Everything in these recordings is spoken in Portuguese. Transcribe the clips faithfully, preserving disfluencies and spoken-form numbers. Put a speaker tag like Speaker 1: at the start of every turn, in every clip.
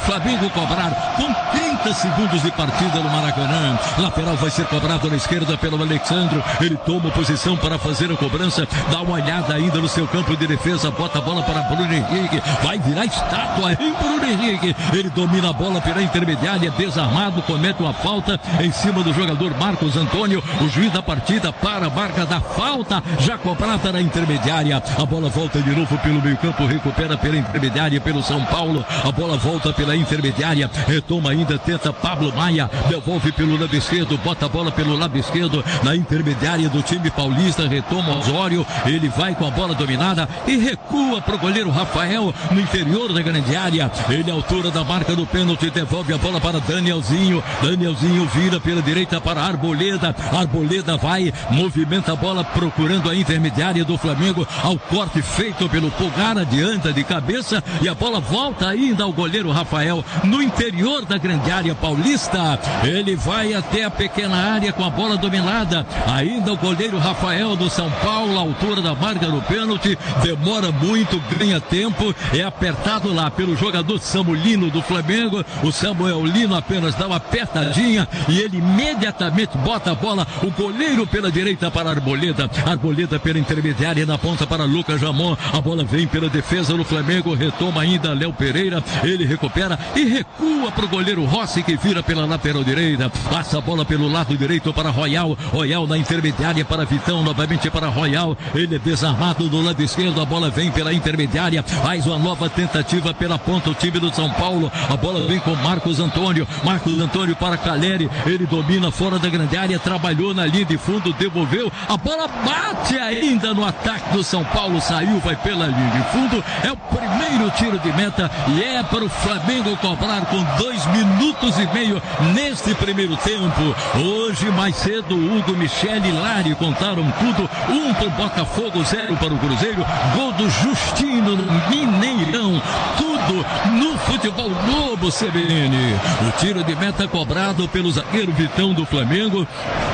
Speaker 1: Flamengo cobrar com trinta segundos de partida no Maracanã. Lateral vai ser cobrado na esquerda pelo Alexandro. Ele toma posição para fazer a cobrança. Dá uma olhada ainda no seu campo de defesa. Bota a bola para Bruno Henrique. Vai virar estátua em Bruno Henrique. Ele domina a bola pela intermediária. Desarmado. Comete uma falta em cima do jogador Marcos Antônio. O juiz da partida para a marca da falta. Já cobrada na intermediária. A bola volta de novo pelo meio campo. Recupera pela intermediária pelo São Paulo. A bola volta pela intermediária. Retoma ainda. Tenta Pablo Maia. Devolve pelo lado esquerdo. Bota a bola pelo lado esquerdo. Na intermediária do time paulista. Retoma Osório. Ele vai com a bola dominada e recua para o goleiro Rafael no interior da grande área. Ele, à altura da marca do pênalti, devolve a bola para Danielzinho. Danielzinho vira pela direita para Arboleda. Arboleda vai, movimenta a bola procurando a intermediária do Flamengo. Ao corte feito pelo Pulgar, adianta de cabeça e a bola volta ainda ao goleiro Rafael no interior da grande área paulista. Ele vai até a pequena área com a bola dominada. Ainda o goleiro Rafael do São Paulo, à altura da marca do pênalti. Demora muito, ganha tempo. É apertado lá pelo jogador Samulino do Flamengo. O Samuel Lino apenas dá uma apertadinha e ele imediatamente bota a bola. O goleiro pela direita para Arboleda. Arboleda pela intermediária na ponta para Lucas Jamon. A bola vem pela defesa do Flamengo. Retoma ainda Léo Pereira. Ele recupera e recua para o goleiro Rossi, que vira pela lateral direita. Passa a bola pelo lado direito para Royal. Royal na intermediária para Vitão. Novamente para Royal. Ele é desarmado do lado esquerdo. A bola vem pela intermediária. Faz uma nova tentativa pela ponta o time do São Paulo. A bola vem com Marcos Antônio. Marcos Antônio para Caleri. Ele domina fora da grande área. Trabalhou na linha de fundo. Devolveu. A bola bate ainda no ataque do São Paulo. Saiu, vai pela linha de fundo. É o primeiro tiro de meta e é para o Flamengo cobrar com dois minutos e meio neste primeiro tempo. Hoje, mais cedo, Hugo, Michele e Lari contaram tudo. Um para o Botafogo, zero para o Cruzeiro. Gol do Justino no Mineirão. Tudo no Futebol Globo, C B N. O tiro de meta cobrado pelo zagueiro Vitão do Flamengo.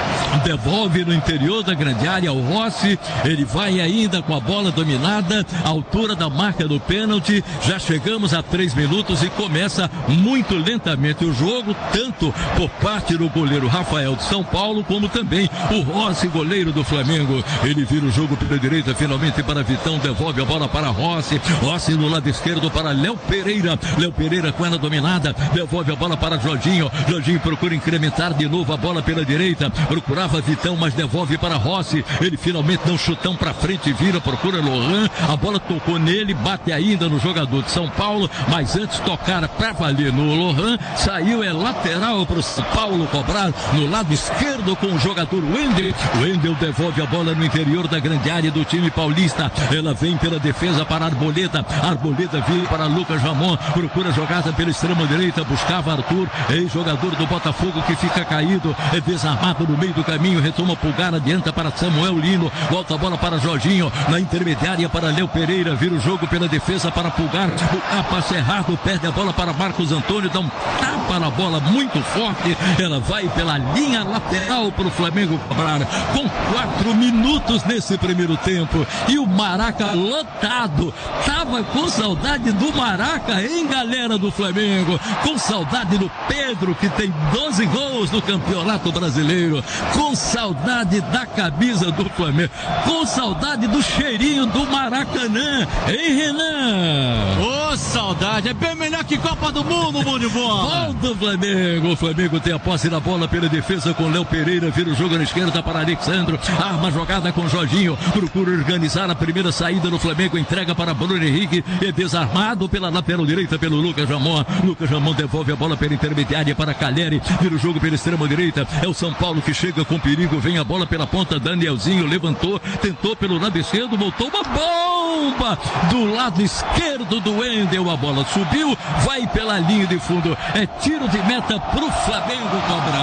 Speaker 1: Devolve no interior da grande área o Rossi. Ele vai ainda com a bola dominada, à altura da marca do pênalti. Já chegamos a três minutos e começa muito lentamente o jogo, tanto por parte do goleiro Rafael de São Paulo, como também o Rossi, goleiro do Flamengo. Ele vira o jogo pela direita, finalmente para Vitão, devolve a bola para Rossi. Rossi no lado esquerdo para Léo Pereira. Léo Pereira com ela dominada, devolve a bola para Jorginho. Jorginho procura incrementar de novo a bola pela direita. Procura Vitão, mas devolve para Rossi. Ele finalmente dá um chutão para frente, vira, procura Lohan. A bola tocou nele, bate ainda no jogador de São Paulo, mas antes tocar para valer no Lohan, saiu, é lateral para o São Paulo cobrar no lado esquerdo com o jogador Wendel. Wendel devolve a bola no interior da grande área do time paulista. Ela vem pela defesa para Arboleda. Arboleda vira para Lucas Jamon, procura jogada pela extrema direita, buscava Arthur, ex-jogador do Botafogo que fica caído, é desarmado no meio do caminho, retoma Pulgar, adianta para Samuel Lino, volta a bola para Jorginho, na intermediária para Léo Pereira, vira o jogo pela defesa para Pulgar, Pulgar passa errado, perde a bola para Marcos Antônio, dá um tapa na bola muito forte, ela vai pela linha lateral para o Flamengo cobrar, com quatro minutos nesse primeiro tempo, e o Maraca lotado, tava com saudade do Maraca, hein, galera do Flamengo, com saudade do Pedro, que tem doze gols no Campeonato Brasileiro, com saudade da camisa do Flamengo, com saudade do cheirinho do Maracanã, hein, Renan?
Speaker 2: Ô, oh, saudade, é bem melhor que Copa do Mundo, mundo de bola.
Speaker 1: Gol do Flamengo, o Flamengo tem a posse da bola pela defesa com Léo Pereira, vira o jogo na esquerda para Alexandro, arma jogada com Jorginho, procura organizar a primeira saída do Flamengo, entrega para Bruno Henrique, é desarmado pela lateral direita pelo Lucas Jamon, Lucas Jamon devolve a bola pela intermediária para Caleri, vira o jogo pela extrema direita, é o São Paulo que chega com perigo, vem a bola pela ponta, Danielzinho levantou, tentou pelo lado esquerdo, voltou uma bomba do lado esquerdo do Wendel, a bola subiu, vai pela linha de fundo, é tiro de meta pro Flamengo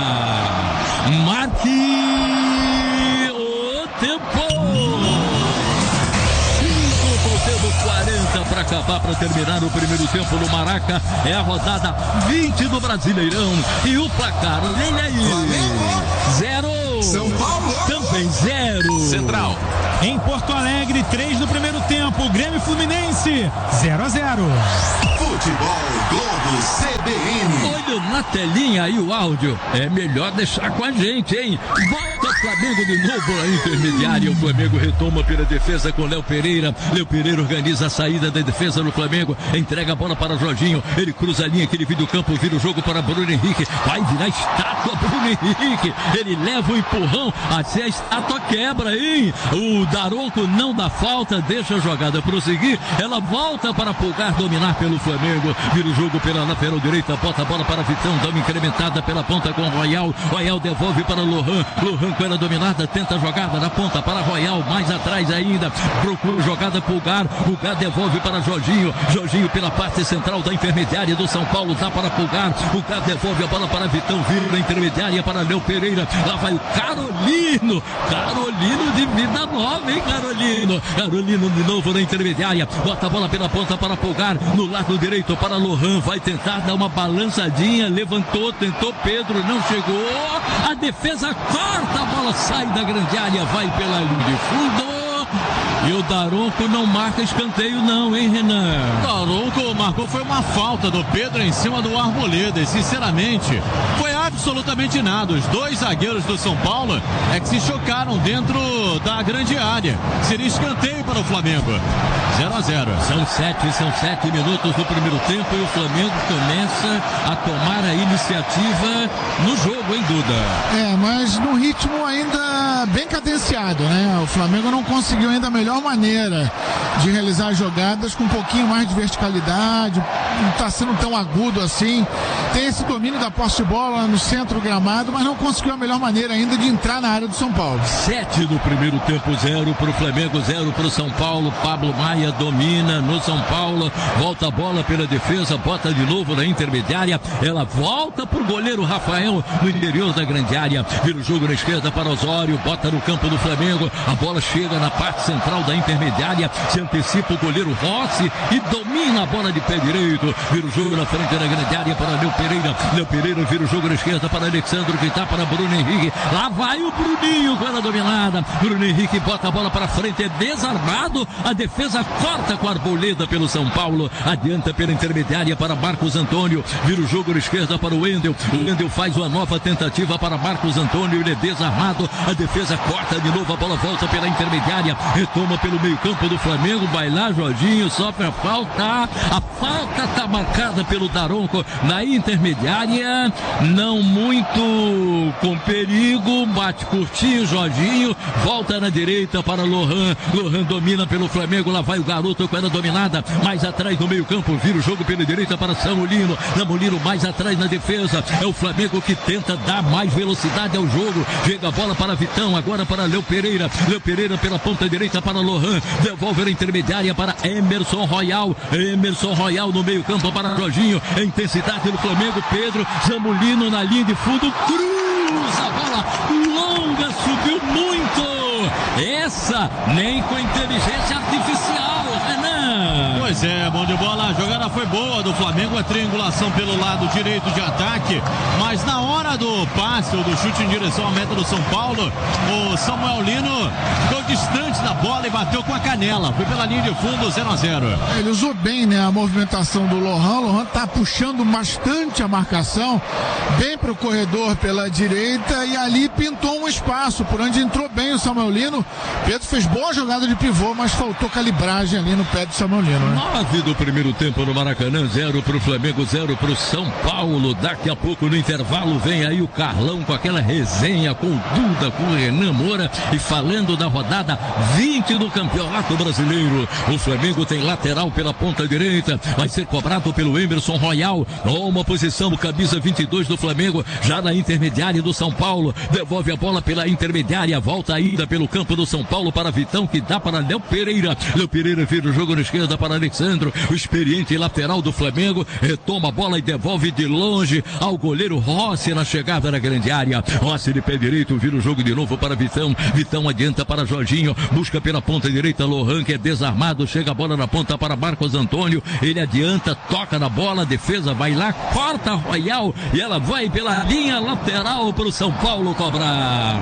Speaker 1: cobrar. Marque o tempo. quarenta para acabar, para terminar o primeiro tempo no Maraca. É a rodada vinte do Brasileirão. E o placar, olha aí. Zero.
Speaker 3: São Paulo.
Speaker 1: Também zero.
Speaker 2: Central.
Speaker 4: Em Porto Alegre, três no primeiro tempo. Grêmio e Fluminense.
Speaker 3: Fluminense, zero a zero.
Speaker 4: Futebol Globo C B N.
Speaker 1: Olha na telinha aí o áudio. É melhor deixar com a gente, hein? Volta Flamengo de novo na intermediária. O Flamengo retoma pela defesa com Léo Pereira. Léo Pereira organiza a saída da defesa do Flamengo. Entrega a bola para Jorginho. Ele cruza a linha, aquele vídeo campo, vira o jogo para Bruno Henrique. Vai virar estátua, Bruno Henrique. Ele leva o empurrão, até a estátua quebra, hein? O Daronco não dá falta, deixa a jogada prosseguir. Ela volta para Pulgar dominar pelo Flamengo. Vira o jogo pela lateral direita, bota a bola para Vitão, dá uma incrementada pela ponta com Royal. Royal devolve para Lohan. Lohan com ela dominada, tenta a jogada na ponta para Royal, mais atrás ainda. Procura jogada Pulgar. Pulgar devolve para Jorginho. Jorginho pela parte central da intermediária do São Paulo, dá para Pulgar. Pulgar devolve a bola para Vitão, vira na intermediária para Léo Pereira. Lá vai o Carolino. Carolino de vida nova, hein, Carolino? Carolino de novo na intermediária. Bota a bola pela ponta para Pulgar. No lado direito para Lohan. Vai tentar dar uma balançadinha. Levantou, tentou Pedro, não chegou. A defesa corta, a bola sai da grande área, vai pela linha de fundo. E o Daronco não marca escanteio não, hein, Renan?
Speaker 2: Daronco marcou, foi uma falta do Pedro em cima do Arboleda. E sinceramente, foi absolutamente nada. Os dois zagueiros do São Paulo é que se chocaram dentro da grande área. Seria escanteio para o Flamengo. zero a zero.
Speaker 1: São sete, são sete minutos do primeiro tempo e o Flamengo começa a tomar a iniciativa no jogo, hein, Duda?
Speaker 5: É, mas num ritmo ainda bem cadenciado, né? O Flamengo não conseguiu ainda a melhor maneira de realizar jogadas com um pouquinho mais de verticalidade, não está sendo tão agudo assim. Tem esse domínio da posse de bola no centro do gramado, mas não conseguiu a melhor maneira ainda de entrar na área do São Paulo.
Speaker 1: Sete no primeiro tempo, zero para o Flamengo, zero para o São Paulo. Pablo Maia domina no São Paulo, volta a bola pela defesa, bota de novo na intermediária, ela volta para o goleiro Rafael no interior da grande área, vira o jogo na esquerda para Osório, bota no campo do Flamengo, a bola chega na parte central da intermediária, se antecipa o goleiro Rossi e domina a bola de pé direito, vira o jogo na frente da grande área para Léo Pereira, Léo Pereira vira o jogo na esquerda para Alexandre, que tá para Bruno Henrique, lá vai o Bruninho com ela dominada, Bruno Henrique bota a bola para frente, é desarmado, a defesa corta com a Arboleda pelo São Paulo, adianta pela intermediária para Marcos Antônio, vira o jogo na esquerda para o Wendel, o Wendel faz uma nova tentativa para Marcos Antônio, ele é desarmado, a defesa corta de novo, a bola volta pela intermediária, retoma pelo meio campo do Flamengo, vai lá Jorginho, sofre a falta, a falta está marcada pelo Daronco na intermediária, não muito com perigo, bate curtinho Jorginho, volta na direita para Lohan, Lohan domina pelo Flamengo, lá vai o garoto com ela dominada, mais atrás no meio campo, vira o jogo pela direita para Samulino, Samulino mais atrás na defesa, é o Flamengo que tenta dar mais velocidade ao jogo, chega a bola para Vitão, agora para Léo Pereira, Léo Pereira pela ponta direita para Lohan, devolve a intermediária para Emerson Royal, Emerson Royal no meio campo para Jorginho, a intensidade do Flamengo, Pedro, Samulino na linha de fundo, cruza a bola, longa, subiu muito, essa nem com inteligência artificial, Renan.
Speaker 2: Pois é, bom de bola, a jogada foi boa do Flamengo, a triangulação pelo lado direito de ataque, mas na hora do passe ou do chute em direção à meta do São Paulo, o Samuel Lino ficou distante da bola e bateu com a canela, foi pela linha de fundo, zero a zero.
Speaker 5: Ele usou bem, né, a movimentação do Lohan, Lohan tá puxando bastante a marcação, bem pro corredor pela direita e ali pintou um espaço por onde entrou bem o Samuel Lino. Pedro fez boa jogada de pivô, mas faltou calibragem ali no pé do Samuel Lino, né?
Speaker 1: Nove do primeiro tempo no Maracanã, zero pro Flamengo, zero pro São Paulo. Daqui a pouco no intervalo vem aí o Carlão com aquela resenha com o Duda, com o Renan Moura e falando da rodada vinte do Campeonato Brasileiro. O Flamengo tem lateral pela ponta direita, vai ser cobrado pelo Emerson Royal. Uma posição, camisa vinte e dois do Flamengo, já na intermediária do São Paulo. Devolve a bola pela intermediária, volta ainda pelo campo do São Paulo para Vitão, que dá para Léo Pereira. Léo Pereira vira o jogo na esquerda para Alexandre, o experiente lateral do Flamengo, retoma a bola e devolve de longe ao goleiro Rossi na chegada na grande área. Rossi de pé direito, vira o jogo de novo para Vitão. Vitão adianta para Jorginho, busca pela ponta direita Lohan, que é desarmado, chega a bola na ponta para Marcos Antônio, ele adianta, toca na bola, a defesa vai lá, corta a Royal e ela vai pela linha lateral para o São Paulo cobrar.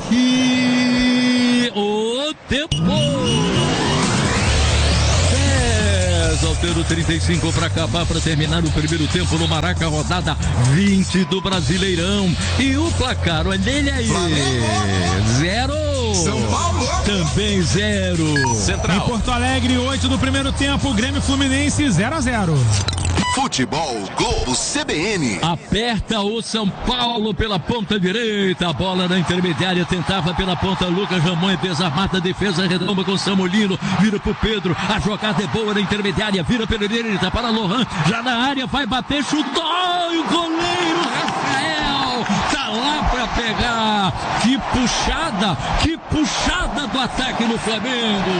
Speaker 1: Marque o tempo. Faltando trinta e cinco para acabar, para terminar o primeiro tempo no Maraca, rodada vinte do Brasileirão. E o placar, olha ele aí. Zero.
Speaker 4: São Paulo.
Speaker 1: Também zero.
Speaker 3: Central. Em Porto Alegre, oito do primeiro tempo, Grêmio Fluminense zero a zero.
Speaker 4: Futebol Globo C B N.
Speaker 1: Aperta o São Paulo pela ponta direita. A bola na intermediária, tentava pela ponta Lucas Ramon, desarmada, defesa retomba com Samolino, vira pro Pedro, a jogada é boa na intermediária, vira pela direita para Lohan, já na área, vai bater, chutou, e o goleiro Rafael tá lá pra pegar. Que puxada, que puxada do ataque no Flamengo.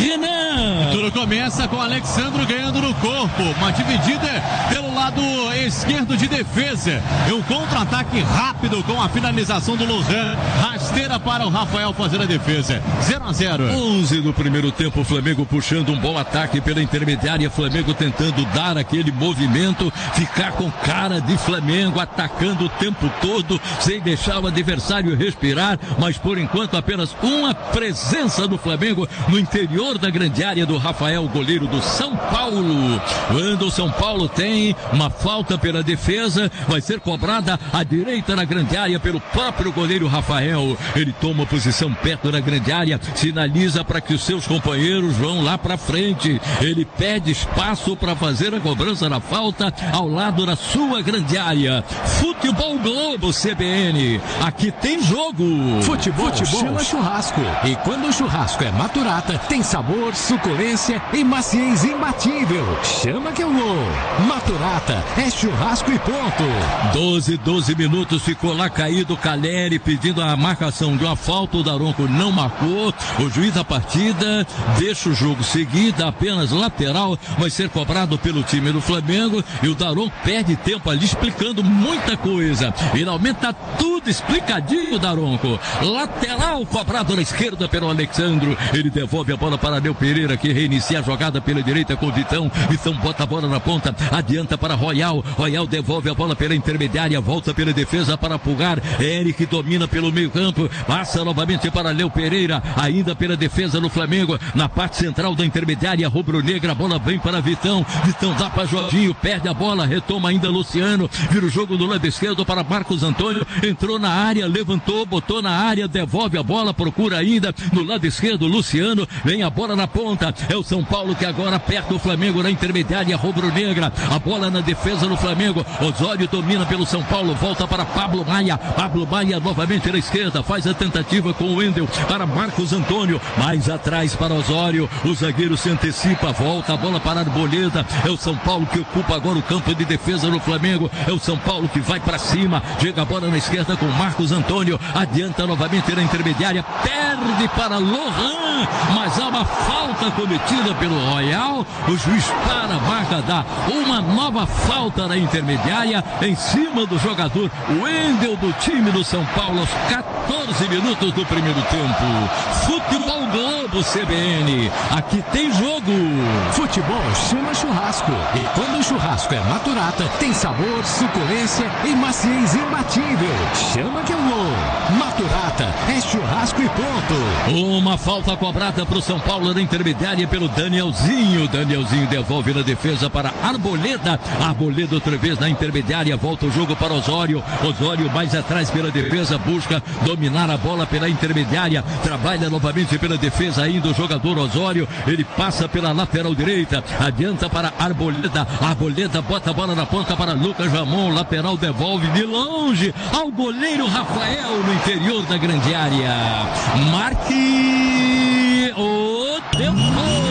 Speaker 1: Renan.
Speaker 2: Tudo começa com o Alexandro ganhando no corpo, uma dividida pelo lado esquerdo de defesa, e um contra-ataque rápido com a finalização do Lohan, rasteira para o Rafael fazer a defesa. Zero a zero.
Speaker 1: onze do primeiro tempo, o Flamengo puxando um bom ataque pela intermediária, Flamengo tentando dar aquele movimento, ficar com cara de Flamengo, atacando o tempo todo, sem deixar o adversário respirar, mas por enquanto apenas uma presença do Flamengo no interior da grande área do Rafael, goleiro do São Paulo. Quando o São Paulo tem uma falta pela defesa, vai ser cobrada à direita na grande área pelo próprio goleiro Rafael. Ele toma posição perto da grande área, sinaliza para que os seus companheiros vão lá para frente. Ele pede espaço para fazer a cobrança da falta ao lado da sua grande área. Futebol Globo C B N, aqui tem jogo.
Speaker 6: Futebol, Futebol chama churrasco. E quando o churrasco é Maturata, tem sabor, suculência e maciez imbatível. Chama que eu vou. Maturata é churrasco e ponto.
Speaker 1: doze, doze minutos, ficou lá caído Caleri pedindo a marcação de uma falta, o Daronco não marcou. O juiz da partida deixa o jogo seguir, dá apenas lateral, vai ser cobrado pelo time do Flamengo, e o Daronco perde tempo ali explicando muita coisa. Finalmente tá tudo explicadinho, Daronco. Lateral cobrado na esquerda pelo Alexandro, ele devolve a bola para Léo Pereira, que reinicia a jogada pela direita com o Vitão. Vitão bota a bola na ponta, adianta para Royal, Royal devolve a bola pela intermediária, volta pela defesa para Pulgar, Eric domina pelo meio campo, passa novamente para Léo Pereira, ainda pela defesa do Flamengo, na parte central da intermediária rubro-negra, a bola vem para Vitão, Vitão dá para Jorginho, perde a bola, retoma ainda Luciano, vira o jogo do lado esquerdo para Marcos Antônio, entrou na área, levantou, botou na área, devolve a bola, procura ainda no lado esquerdo, Luciano, vem a bola na ponta, é o São Paulo que agora aperta o Flamengo na intermediária rubro-negra, a bola na defesa do Flamengo, Osório domina pelo São Paulo, volta para Pablo Maia, Pablo Maia novamente na esquerda, faz a tentativa com o Wendel para Marcos Antônio, mais atrás para Osório, o zagueiro se antecipa, volta a bola para Arboleda, é o São Paulo que ocupa agora o campo de defesa do Flamengo, é o São Paulo que vai para cima, chega a bola na esquerda com Marcos Antônio, adianta novamente na intermediária, perde para Lohan, mas há uma falta cometida pelo Royal, o juiz para a marca, dá uma nova falta na intermediária em cima do jogador Wendel do time do São Paulo aos quatorze minutos do primeiro tempo. Futebol Globo C B N, aqui tem jogo.
Speaker 6: Futebol chama churrasco, e quando o churrasco é Maturata, tem sabor, suculência e maciez imbatível. Chama que eu vou. Maturata é churrasco e ponto.
Speaker 1: Uma falta cobrada para o São Paulo na intermediária pelo Danielzinho. Danielzinho devolve na defesa para Arboleda. Arboleda outra vez na intermediária, volta o jogo para Osório. Osório mais atrás pela defesa, busca dominar a bola pela intermediária, trabalha novamente pela defesa ainda o jogador Osório, ele passa pela lateral direita, adianta para Arboleda, Arboleda bota a bola na ponta para Lucas Ramon, lateral devolve de longe ao goleiro Rafael no interior da grande área. Marque o tempo.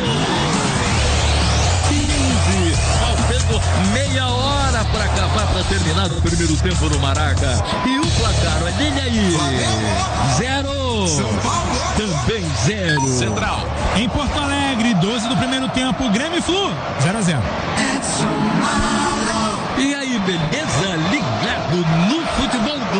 Speaker 1: quinze, faltando meia hora para acabar, para terminar o primeiro tempo no Maraca. E o placar, olha ele aí. Zero.
Speaker 4: São Paulo.
Speaker 1: Também zero.
Speaker 3: Central. Em Porto Alegre, doze do primeiro tempo, Grêmio e Flu, zero a zero.
Speaker 1: E aí, beleza? Ligado no Futebol Globo.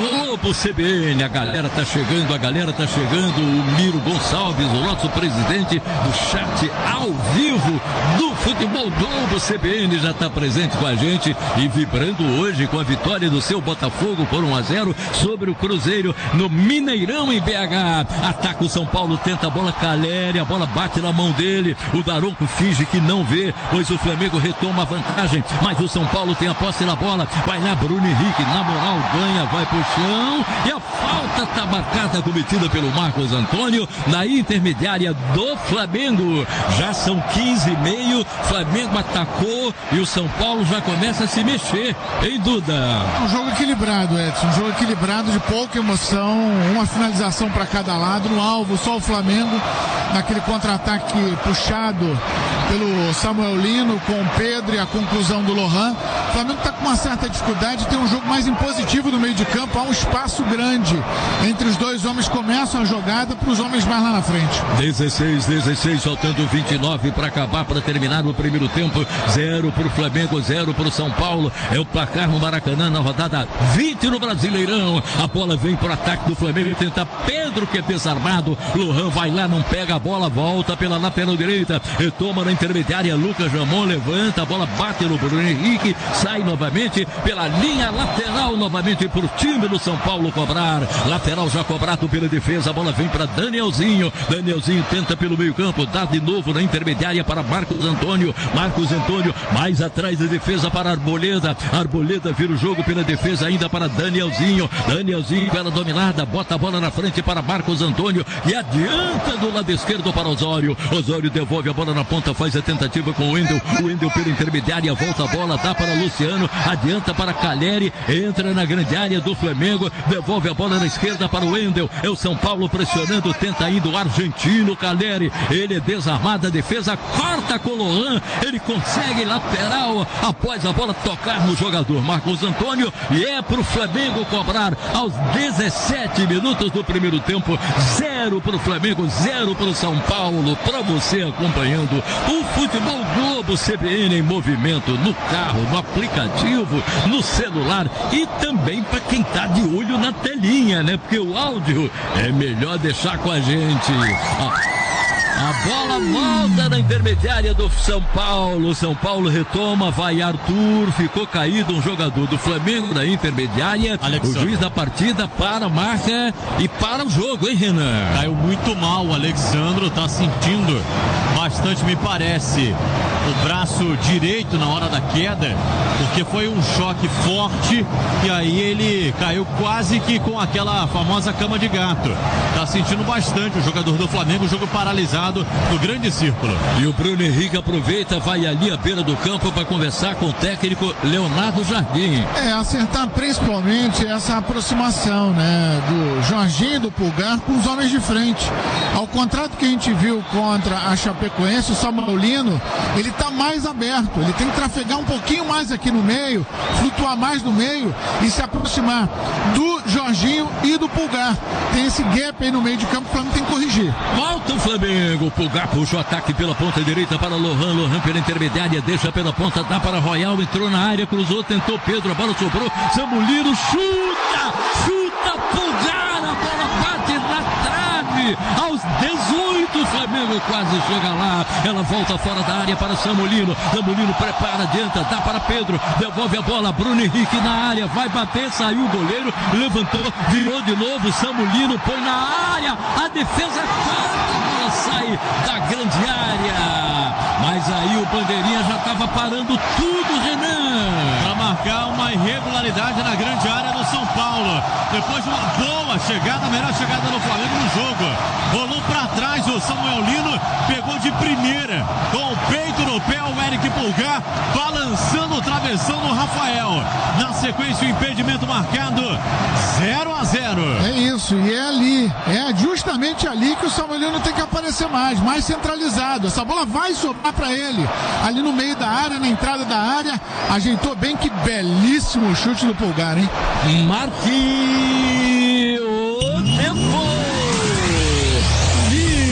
Speaker 1: Globo C B N. A galera tá chegando, a galera tá chegando. O Miro Gonçalves, o nosso presidente do chat ao vivo do Futebol Globo C B N, já tá presente com a gente e vibrando hoje com a vitória do seu Botafogo por um a zero sobre o Cruzeiro no Mineirão em B H. Ataca o São Paulo, tenta a bola, Caleri, a bola bate na mão dele. O Daronco finge que não vê, pois o Flamengo retoma a vantagem, mas o São Paulo tem a posse na bola. Vai lá Bruno Henrique, na moral, ganha, vai pro chão e a falta tá marcada, cometida pelo Marcos Antônio na intermediária do Flamengo. Já são quinze e meio, Flamengo atacou e o São Paulo já começa a se mexer, hein, Duda?
Speaker 5: Um jogo equilibrado, Edson, um jogo equilibrado de pouca emoção, uma finalização para cada lado, no alvo só o Flamengo, naquele contra-ataque puxado pelo Samuel Lino com o Pedro e a conclusão do Lohan. O Flamengo está com uma certa dificuldade, tem um jogo mais impositivo no meio de campo, há um espaço grande entre os dois homens, começam a jogada para os homens mais lá na frente.
Speaker 1: dezesseis, dezesseis, faltando vinte e nove para acabar, para terminar o primeiro tempo. Zero para o Flamengo, zero para o São Paulo. É o placar no Maracanã na rodada vinte no Brasileirão. A bola vem para o ataque do Flamengo, tenta Pedro, que é desarmado. Lohan vai lá, não pega a bola, volta pela lateral direita, retoma na intermediária. Lucas Jamon levanta, a bola bate no Bruno Henrique, sai novamente pela linha lateral, novamente para o time do São Paulo cobrar. Lateral já cobrado pela defesa, a bola vem para Danielzinho. Danielzinho tenta pelo meio campo, dá de novo na intermediária para Marcos Antônio. Marcos Antônio mais atrás da defesa para Arboleda. Arboleda vira o jogo pela defesa ainda para Danielzinho. Danielzinho pela dominada, bota a bola na frente para Marcos Antônio e adianta do lado esquerdo para Osório. Osório devolve a bola na ponta, faz a tentativa com o Wendel. O Wendel pela intermediária, volta a bola, dá para Luciano, adianta para Caleri, entra na grande área do Flamengo, devolve a bola na esquerda para o Wendel. É o São Paulo pressionando, tenta ainda o argentino Caleri. Ele é desarmado, a defesa corta com o Lohan, ele consegue lateral após a bola tocar no jogador Marcos Antônio e é para o Flamengo cobrar aos dezessete minutos do primeiro tempo. Zero para o Flamengo, zero para o São Paulo. Para você acompanhando o Futebol Globo C B N em movimento no carro, no aplicativo, no celular e também para quem tá de olho na telinha, né? Porque o áudio é melhor deixar com a gente. Ó. A bola volta na intermediária do São Paulo. São Paulo retoma, vai Arthur, ficou caído um jogador do Flamengo na intermediária. Alexandre. O juiz da partida para a marca e para o jogo, hein, Renan?
Speaker 2: Caiu muito mal o Alexandre, tá sentindo bastante, me parece, o braço direito na hora da queda, porque foi um choque forte e aí ele caiu quase que com aquela famosa cama de gato. Tá sentindo bastante o jogador do Flamengo, o jogo paralisado no grande círculo.
Speaker 1: E o Bruno Henrique aproveita, vai ali à beira do campo para conversar com o técnico Leonardo Jardim.
Speaker 5: É, acertar principalmente essa aproximação, né, do Jorginho e do Pulgar com os homens de frente. Ao contrário do que a gente viu contra a Chapecoense, o Samuel Lino, ele tá mais aberto, ele tem que trafegar um pouquinho mais aqui no meio, flutuar mais no meio e se aproximar do Jorginho e do Pulgar. Tem esse gap aí no meio de campo que o Flamengo tem que corrigir.
Speaker 1: Volta o Flamengo. O Pulgar puxa o ataque pela ponta direita para Lohan. Lohan pela intermediária, deixa pela ponta, dá para Royal, entrou na área, cruzou, tentou Pedro, a bola sobrou. Samulino chuta, chuta, Pulgar, a bola bate na trave. Aos dezoito, o Flamengo quase chega lá. Ela volta fora da área para Samulino. Samulino prepara, adianta, dá para Pedro, devolve a bola. Bruno Henrique na área, vai bater, saiu o goleiro, levantou, virou de novo. Samulino põe na área, a defesa corta, sai da grande área, mas aí o bandeirinha já estava parando tudo, Renan,
Speaker 2: para marcar uma irregularidade na grande área do São Paulo, depois de uma boa chegada, a melhor chegada do Flamengo no jogo, rolou para trás o Samuel Lino, pegou de primeira, com o peito no pé o Eric Pulgar, balançando o travessão do Rafael, na sequência o impedimento marcado, zero a zero.
Speaker 5: É isso, e é ali, é justamente ali que o Samuel Lino tem que aparecer mais, mais centralizado. Essa bola vai sobrar para ele, ali no meio da área, na entrada da área, ajeitou bem, que belíssimo chute do Pulgar, hein?
Speaker 1: Marquinhos, tempo! vinte e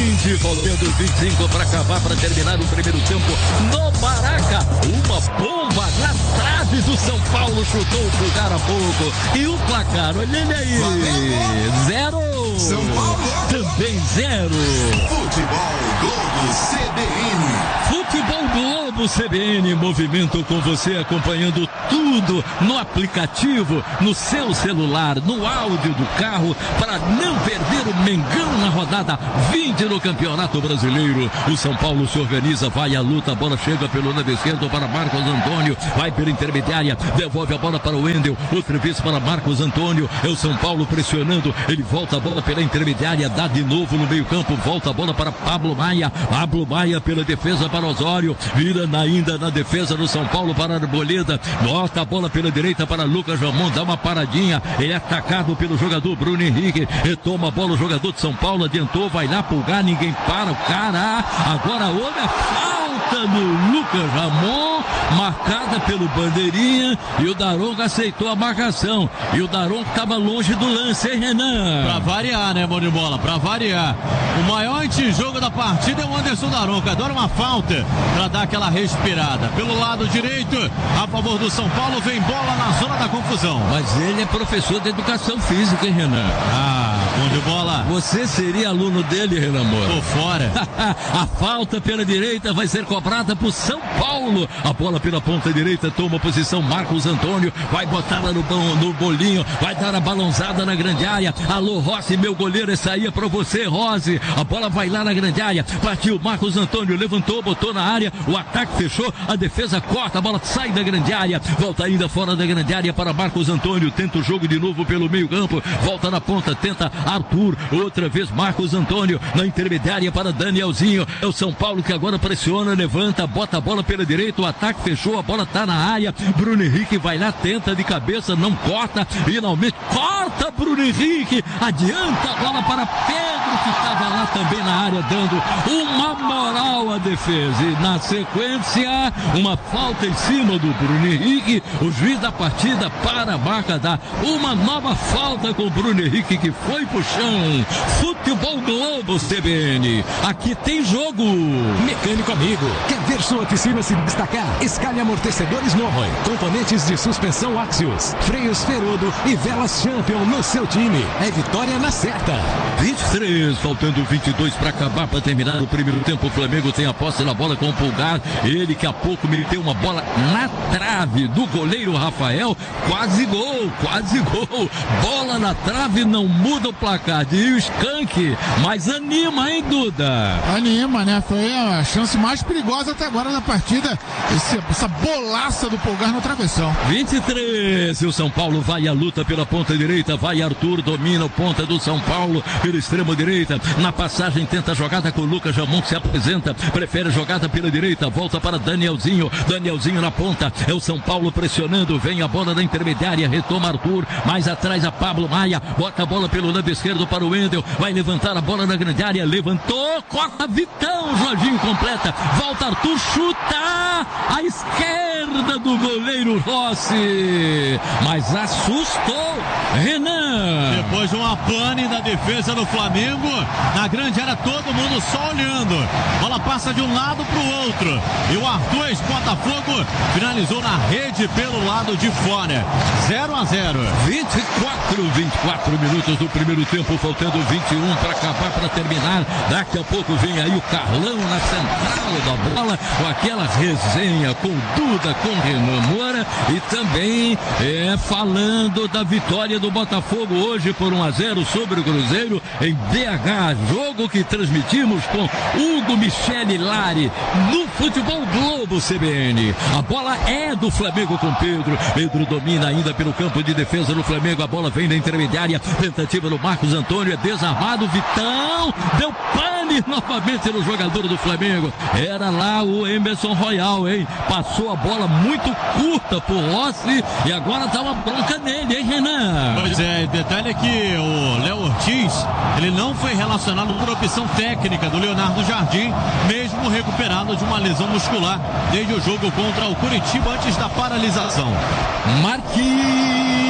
Speaker 1: faltando vinte e cinco para acabar, para terminar o primeiro tempo no Maraca. Uma bomba na trave do São Paulo, chutou o lugar a pouco. E o placar, olha ele aí, Flamengo. Zero.
Speaker 4: São Paulo.
Speaker 1: Também zero.
Speaker 4: Futebol Globo C B N.
Speaker 1: Futebol Globo C B N, movimento com você, acompanhando tudo no aplicativo, no seu celular, no áudio do carro, para não perder o Mengão na rodada vinte no Campeonato Brasileiro. O São Paulo se organiza, vai à luta, a bola chega pelo lado esquerdo para Marcos Antônio, vai pela intermediária, devolve a bola para o Wendel, outra vez para Marcos Antônio, é o São Paulo pressionando, ele volta a bola pela intermediária, dá de novo no meio campo, volta a bola para Pablo Maia, Pablo Maia pela defesa para Osório, vira na, ainda na defesa do São Paulo para Arboleda, bota a bola pela direita para Lucas Ramon, dá uma paradinha, ele é atacado pelo jogador Bruno Henrique, retoma a bola o jogador de São Paulo, adiantou, vai lá pulgar, ninguém para o cara, agora olha a falta no Lucas Ramon, marcada pelo Bandeirinha, e o Daronco aceitou a marcação, e o Daronco estava longe do lance, hein, Renan?
Speaker 2: Pra variar, né, mão de bola, pra variar. O maior antijogo da partida é o Anderson Daronco, adora uma falta pra dar aquela respirada. Pelo lado direito, a favor do São Paulo, vem bola na zona da confusão.
Speaker 1: Mas ele é professor de educação física, hein, Renan?
Speaker 2: Ah, mão de bola.
Speaker 1: Você seria aluno dele, Renan Moura?
Speaker 2: Tô fora.
Speaker 1: A falta pela direita vai ser cobrada por São Paulo. A bola pela ponta direita, toma posição Marcos Antônio, vai botar lá no, no bolinho, vai dar a balãozada na grande área. Alô, Rossi, meu goleiro, essa aí é pra você, Rossi. A bola vai lá na grande área, partiu Marcos Antônio, levantou, botou na área, o ataque fechou, a defesa corta, a bola sai da grande área, volta ainda fora da grande área para Marcos Antônio, tenta o jogo de novo pelo meio campo, volta na ponta, tenta Arthur, outra vez Marcos Antônio, na intermediária para Danielzinho, é o São Paulo que agora pressiona, levanta, bota a bola pela direita, o ataque fechou, a bola tá na área, Bruno Henrique vai lá, tenta de cabeça, não corta, finalmente corta Bruno Henrique, adianta a bola para Pedro, que estava lá também na área, dando uma moral à defesa, e na sequência, uma falta em cima do Bruno Henrique, o juiz da partida para a marca, dá uma nova falta com o Bruno Henrique, que foi pro chão. Futebol Globo C B N, aqui tem jogo.
Speaker 6: Mecânico amigo, quer ver sua oficina se destacar? Escalhe amortecedores Norroy, componentes de suspensão Axios, freios Ferodo e velas Champion no seu time. É vitória na certa.
Speaker 1: vinte e três, faltando vinte e dois para acabar, para terminar o primeiro tempo. O Flamengo tem a posse na bola com o Pulgar, ele que há pouco meteu uma bola na trave do goleiro Rafael, quase gol, quase gol, bola na trave, não muda o placar de o Skank, mas anima, hein, Duda?
Speaker 5: Anima, né? Foi a chance mais perigosa até agora da partida, esse, essa bolaça do Pulgar no travessão.
Speaker 1: vinte e três, e o São Paulo vai à luta pela ponta direita, vai Arthur, domina o ponta do São Paulo, pela extrema direita, na passagem tenta a jogada com o Lucas Ramon, que se apresenta, prefere a jogada pela direita, volta para Danielzinho, Danielzinho na ponta, é o São Paulo pressionando, vem a bola da intermediária, retoma Arthur, mais atrás a Pablo Maia, bota a bola pelo lado esquerdo para o Wendel, vai levantar a bola na grande área, levantou, corta Vitão, Jorginho completa, volta Arthur, chuta a esquerda do goleiro Rossi, mas assustou Renan.
Speaker 2: Depois de uma pane da defesa do Flamengo, na grande área todo mundo só olhando, bola passa de um lado para o outro, e o Arthur ex-Botafogo finalizou na rede pelo lado de fora, zero a zero.
Speaker 1: vinte e quatro, vinte e quatro minutos do primeiro tempo, faltando vinte e um para acabar, para terminar. Daqui a pouco vem aí o Carlão na central da bola, com aquela resenha com Duda, com Renan Moura, e também é, falando da vitória do Botafogo hoje por um a zero sobre o Cruzeiro em B H, jogo que transmitimos com Hugo Michele Lari no Futebol Globo C B N. A bola é do Flamengo com Pedro, Pedro domina ainda pelo campo de defesa do Flamengo, a bola vem na intermediária, tentativa do Marcos Antônio, é desarmado, Vitão, deu pane novamente no jogador do Flamengo, era lá o Emerson Royal, hein, passou a bola muito curta por Rossi, e agora dá uma bronca nele, hein, Renan?
Speaker 2: Pois é, detalhe é que o Léo Ortiz, ele não foi relacionado por opção técnica do Leonardo Jardim, mesmo recuperado de uma lesão muscular desde o jogo contra o Curitiba antes da paralisação.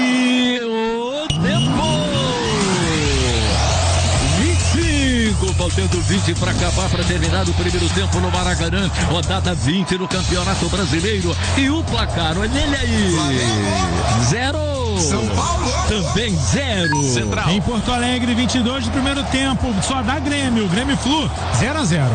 Speaker 1: Marque o tempo! vinte e cinco, faltando Faltando vinte para acabar, para terminar o primeiro tempo no Maracanã. Rodada vinte no Campeonato Brasileiro. E o placar, olha ele aí. Zero.
Speaker 4: São Paulo.
Speaker 1: Também zero.
Speaker 3: Central. Em Porto Alegre, vinte e dois do primeiro tempo. Só dá Grêmio. Grêmio Flu, zero a zero.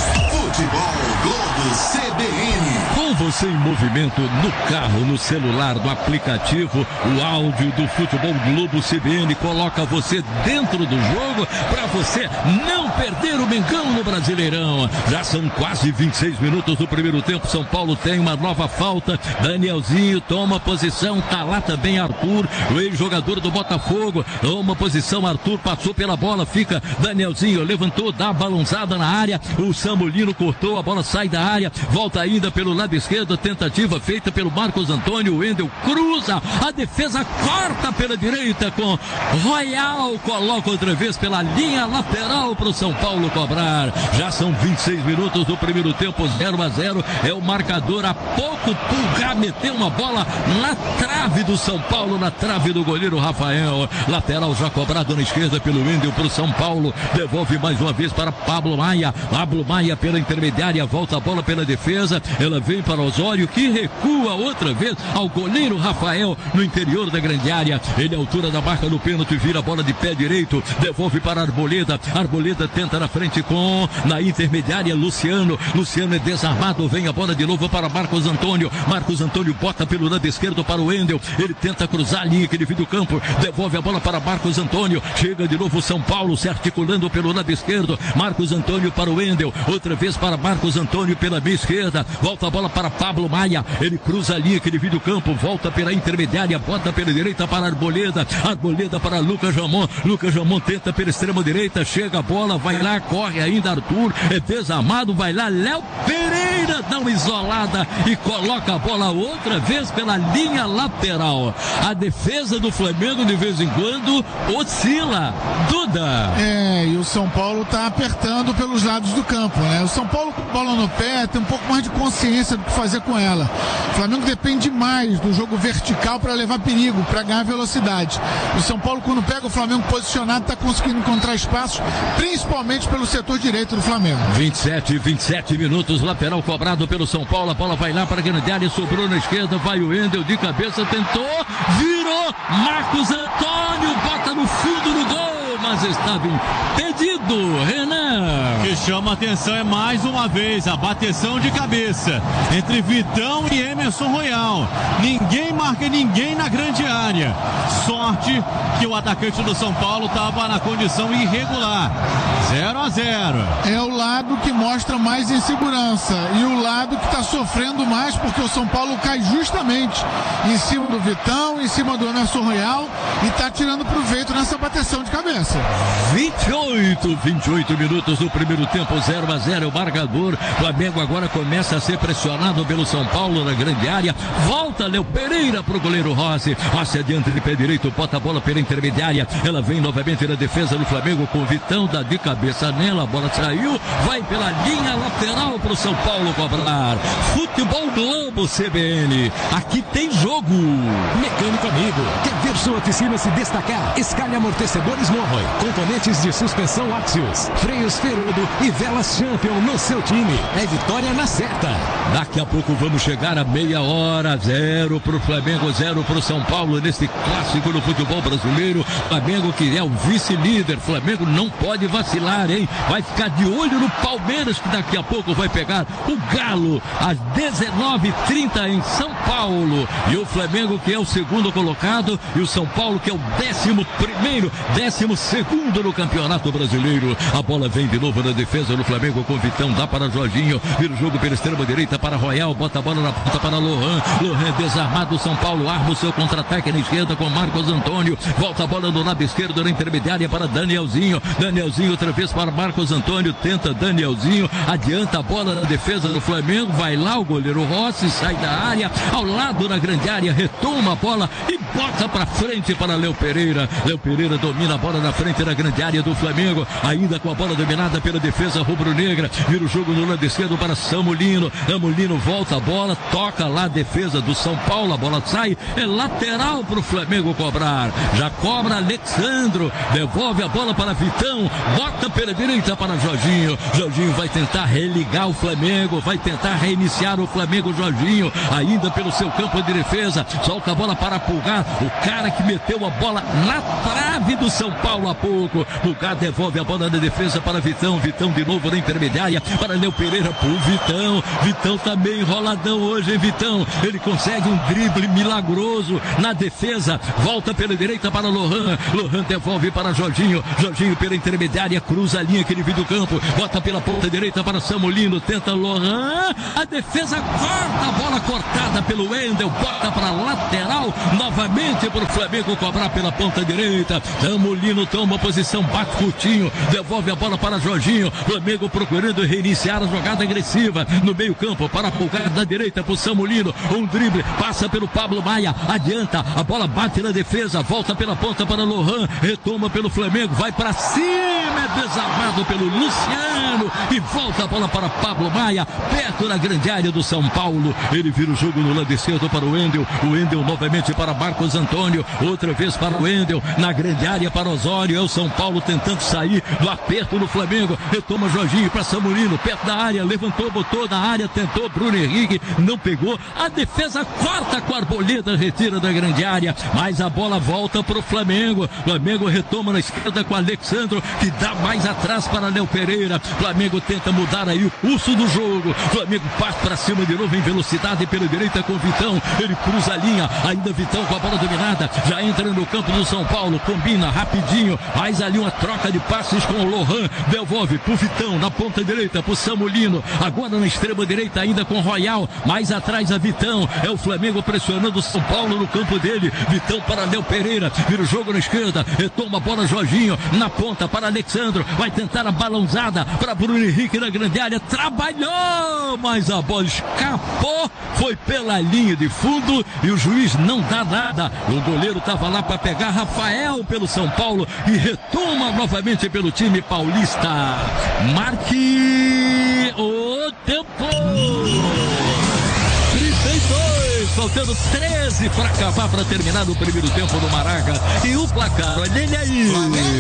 Speaker 4: Futebol Globo C B N.
Speaker 1: Com você em movimento no carro, no celular, no aplicativo, o áudio do Futebol Globo C B N coloca você dentro do jogo para você não perder o Mengão no Brasileirão. Já são quase vinte e seis minutos do primeiro tempo. São Paulo tem uma nova falta. Danielzinho toma posição. Tá lá também Arthur, o ex-jogador do Botafogo. Toma posição. Arthur passou pela bola. Fica Danielzinho. Levantou, dá a balançada na área. O Samulino cortou. A bola sai da área. Volta ainda pelo lado esquerdo. Tentativa feita pelo Marcos Antônio. O Wendel cruza. A defesa corta pela direita com Royal. Coloca outra vez pela linha lateral para o São Paulo cobrar. Já são vinte e seis minutos do primeiro tempo. zero a zero é o marcador. Há pouco Pulgar meteu uma bola na trave do São Paulo, na trave do goleiro Rafael. Lateral já cobrado na esquerda pelo Wendel para o São Paulo. Devolve mais uma vez para Pablo Maia. Pablo Maia pela intermediária. Volta a bola pela defesa. Ela vem para Osório, que recua outra vez ao goleiro Rafael no interior da grande área. Ele, à altura da marca do pênalti, vira a bola de pé direito. Devolve para Arboleda. Arboleda tenta na frente com, na intermediária, Luciano. Luciano é desarmado. Vem a bola de novo para Marcos Antônio. Marcos Antônio bota pelo lado esquerdo para o Wendel. Ele tenta cruzar a linha que divide o campo. Devolve a bola para Marcos Antônio. Chega de novo o São Paulo se articulando pelo lado esquerdo. Marcos Antônio para o Wendel. Outra vez para Marcos Antônio pela meia esquerda. Volta a bola para Pablo Maia. Ele cruza a linha que divide o campo. Volta pela intermediária. Bota pela direita para Arboleda. Arboleda para Lucas Jamon. Lucas Jamon tenta pela extrema direita. Chega a bola. Vai lá. Corre ainda Arthur. É desarmado. Vai lá. Léo Pereira dá uma isolada e coloca a bola outra vez pela linha lateral. A defesa do Flamengo de vez em quando oscila. Duda.
Speaker 5: É, e o São Paulo tá apertando pelos lados do campo, né? O São Paulo com bola no pé tem um pouco mais de consciência do que fazer com ela. O Flamengo depende mais do jogo vertical para levar perigo, para ganhar velocidade. O São Paulo, quando pega o Flamengo posicionado, tá conseguindo encontrar espaços, principalmente pelo setor direito do Flamengo.
Speaker 1: vinte e sete, vinte e sete minutos, lateral cobrado pelo São Paulo. A bola vai lá para a grande área, sobrou na esquerda, vai o Wendel de cabeça, tentou, virou, Marcos Antônio bota no fundo do gol, mas estava impedido. Renan.
Speaker 2: O que chama a atenção é mais uma vez a bateção de cabeça entre Vitão e Emerson Royal. Ninguém marca ninguém na grande área. Sorte que o atacante do São Paulo estava na condição irregular. zero a zero.
Speaker 5: É o lado que mostra mais insegurança e o lado que está sofrendo mais, porque o São Paulo cai justamente em cima do Vitão, em cima do Emerson Royal e está tirando proveito nessa bateção de cabeça.
Speaker 1: vinte e oito, vinte e oito minutos do primeiro tempo, zero a zero o marcador. O Flamengo agora começa a ser pressionado pelo São Paulo na grande área. Volta Léo Pereira para o goleiro Rossi. Rossi adianta de pé direito, bota a bola pela intermediária. Ela vem novamente na defesa do Flamengo com o Vitão, dá de cabeça nela. A bola saiu, vai pela linha lateral para o São Paulo cobrar. Futebol Globo C B N. Aqui tem jogo.
Speaker 6: Mecânico amigo, quer ver sua oficina se destacar? Escalhe amortecedores Monroy, componentes de suspensão Axios, freios Ferodo e velas Champion no seu time. É vitória na certa.
Speaker 1: Daqui a pouco vamos chegar a meia hora. Zero para o Flamengo, zero para o São Paulo nesse clássico do futebol brasileiro. Flamengo que é o vice-líder. Flamengo não pode vacilar, hein? Vai ficar de olho no Palmeiras, que daqui a pouco vai pegar o Galo às dezenove e trinta em São Paulo. E o Flamengo que é o segundo colocado e o São Paulo que é o décimo primeiro, décimo segundo no Campeonato Brasileiro. A bola vem de novo na defesa do Flamengo com Vitão, dá para Jorginho, vira o jogo pela extrema direita para Royal, bota a bola na ponta para Lohan. Lohan desarmado, São Paulo arma o seu contra-ataque na esquerda com Marcos Antônio, volta a bola do lado esquerdo na intermediária para Danielzinho. Danielzinho outra vez para Marcos Antônio, tenta Danielzinho, adianta a bola na defesa do Flamengo, vai lá o goleiro Rossi, sai da área, ao lado na grande área, retoma a bola e bota para frente para Léo Pereira. Léo Pereira domina a bola na frente da grande área do Flamengo. ainda com a bola dominada pela defesa rubro-negra, vira o jogo no lado esquerdo para Samulino, Samulino volta a bola, toca lá a defesa do São Paulo, a bola sai, é lateral para o Flamengo cobrar, já cobra Alexandro, devolve a bola para Vitão, bota pela direita para Jorginho, Jorginho vai tentar religar o Flamengo, vai tentar reiniciar o Flamengo, Jorginho, ainda pelo seu campo de defesa, solta a bola para Pulgar, o cara que meteu a bola na trave do São Paulo há pouco, Pulgar devolve a bola na defesa para Vitão, Vitão de novo na intermediária, para Léo Pereira, pro Vitão, Vitão tá meio enroladão hoje, hein, Vitão, ele consegue um drible milagroso na defesa, volta pela direita para Lohan, Lohan devolve para Jorginho, Jorginho pela intermediária, cruza a linha que ele viu do campo, bota pela ponta direita para Samulino, tenta Lohan, a defesa corta, a bola cortada pelo Wendel, bota para lateral, novamente para o Flamengo cobrar pela ponta direita, Samulino toma posição, bate Coutinho, devolve a bola para Jorginho, Flamengo procurando reiniciar a jogada agressiva, no meio campo, para Pulgar da direita para o Samulino, um drible, passa pelo Pablo Maia, adianta, a bola bate na defesa, volta pela ponta para Lohan, retoma pelo Flamengo, vai para cima, é desarmado pelo Luciano, e volta a bola para Pablo Maia, perto da grande área do São Paulo, ele vira o jogo no lado esquerdo para o Wendel, o Wendel novamente para Marcos Antônio, outra vez para o Wendel, na grande área para Osório, é o São Paulo tentando sair do aperto do Flamengo, retoma Jorginho para Samulino, perto da área, levantou, botou na área, tentou Bruno Henrique, não pegou, a defesa corta com a Arboleda, retira da grande área, mas a bola volta para o Flamengo, Flamengo retoma na esquerda com Alexandro, que dá mais atrás para Léo Pereira, Flamengo tenta mudar aí o curso do jogo, Flamengo parte para cima de novo em velocidade pela direita com Vitão, ele cruza a linha, ainda Vitão com a bola dominada, já entra no campo do São Paulo, combina rapidinho, faz ali uma troca de passes com o Lohan, devolve pro Vitão, na ponta direita pro Samulino, agora na extrema direita ainda com Royal, mais atrás a Vitão, é o Flamengo pressionando o São Paulo no campo dele, Vitão para Léo Pereira, vira o jogo na esquerda, retoma a bola Jorginho, na ponta para Alexandro, vai tentar a balãozada para Bruno Henrique na grande área, trabalhou, mas a bola escapou, foi pela linha de fundo e o juiz não dá nada, o goleiro estava lá para pegar Rafael pelo São Paulo e retoma novamente pelo time paulista. Marque o tempo. trinta e dois, faltando treze para acabar, para terminar o primeiro tempo do Maraca. E o placar, olha ele aí,